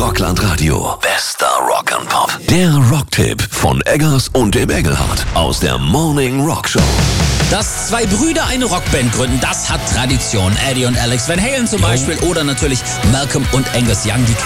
Rockland Radio. Bester Rock and Pop. Der Rocktipp von Eggers und dem Engelhardt aus der Morning Rock Show. Dass zwei Brüder eine Rockband gründen, das hat Tradition. Eddie und Alex Van Halen zum Beispiel oder natürlich Malcolm und Angus Young, die